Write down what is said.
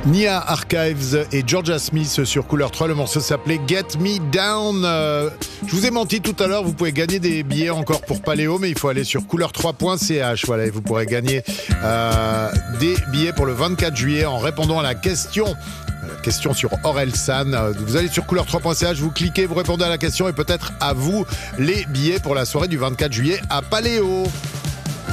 Nia Archives et Georgia Smith sur Couleur 3. Le morceau s'appelait Get Me Down. Je vous ai menti tout à l'heure, vous pouvez gagner des billets encore pour Paléo, mais il faut aller sur couleur3.ch. Voilà, et vous pourrez gagner des billets pour le 24 juillet en répondant à la question sur Orelsan. Vous allez sur couleur3.ch, vous cliquez, vous répondez à la question et peut-être à vous les billets pour la soirée du 24 juillet à Paléo.